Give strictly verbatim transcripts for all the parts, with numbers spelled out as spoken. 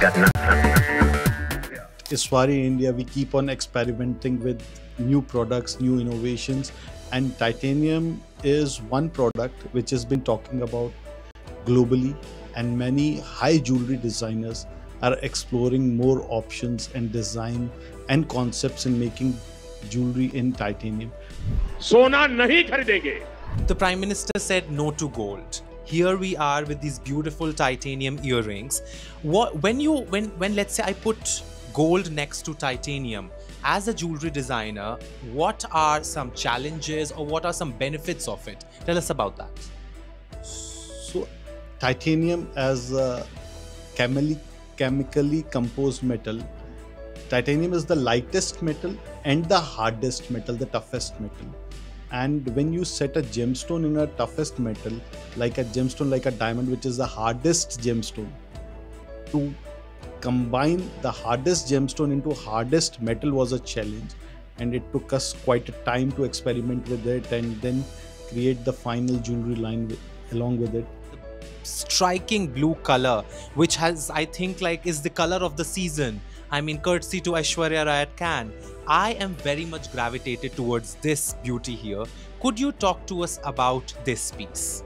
Iswari India, we keep on experimenting with new products, new innovations, and titanium is one product which has been talking about globally, and many high jewelry designers are exploring more options and design and concepts in making jewelry in titanium. सोना नहीं खरीदेंगे. The Prime Minister said no to gold. Here we are with these beautiful titanium earrings. What, when you, when, when let's say I put gold next to titanium, as a jewelry designer, what are some challenges or what are some benefits of it? Tell us about that. So, titanium as a chemically, chemically composed metal, titanium is the lightest metal and the hardest metal, the toughest metal. And when you set a gemstone in a toughest metal, like a gemstone like a diamond, which is the hardest gemstone, to combine the hardest gemstone into hardest metal was a challenge, and it took us quite a time to experiment with it and then create the final jewelry line with, along with it. Striking blue color, which has, I think, like is the color of the season. I mean, courtesy to Aishwarya Rai at Cannes. I am very much gravitated towards this beauty here. Could you talk to us about this piece?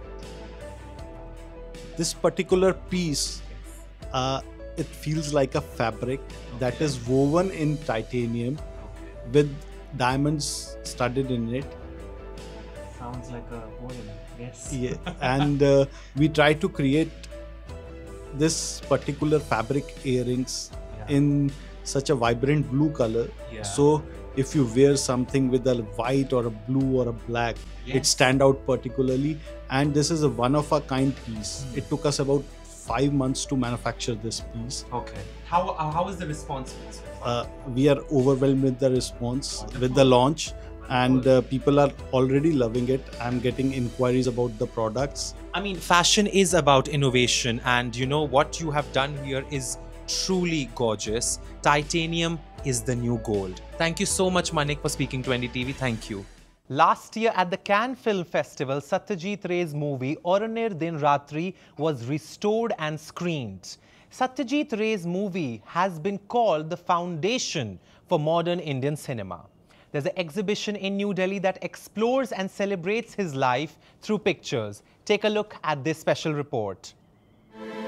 This particular piece, uh, it feels like a fabric that is woven in titanium with diamonds studded in it. Sounds like a poem. Yes. Yeah, and uh, we try to create this particular fabric earrings Yeah. in such a vibrant blue color. Yeah. So if you wear something with a white or a blue or a black, it Yes. stand out particularly. And this is a one of a kind piece. Mm. It took us about five months to manufacture this piece. Okay. How uh, how is the response been so far? Uh, we are overwhelmed with the response, Wonderful. with the launch, and uh, people are already loving it. I'm getting inquiries about the products. I mean, fashion is about innovation, and you know what you have done here is truly gorgeous. Titanium is the new gold. Thank you so much, Manik, for speaking to N D T V. Thank you. Last year at the Cannes Film Festival, Satyajit Ray's movie Aur Din Ratri was restored and screened. Satyajit Ray's movie has been called the foundation for modern Indian cinema. There's an exhibition in New Delhi that explores and celebrates his life through pictures. Take a look at this special report.